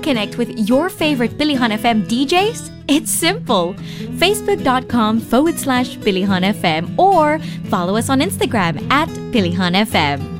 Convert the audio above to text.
connect with your favorite Pilihan FM DJs? It's simple. Facebook.com/Pilihan FM or follow us on Instagram at Pilihan FM.